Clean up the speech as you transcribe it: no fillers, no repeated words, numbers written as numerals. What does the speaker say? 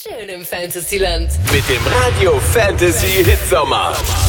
Schön im Fantasyland. Mit dem Radio Fantasy Hitsommer.